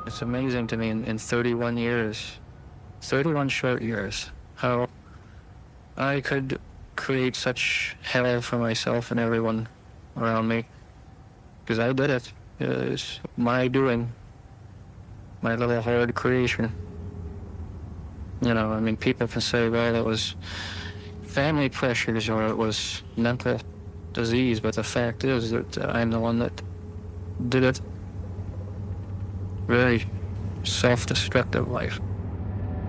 It's amazing to me in 31 years, 31 short years, how I could create such hell for myself and everyone around me. Because I did it. It's my doing, my little hard creation. You know, I mean, people can say, well, it was family pressures or it was mental disease, but the fact is that I'm the one that did it. Very self-destructive life.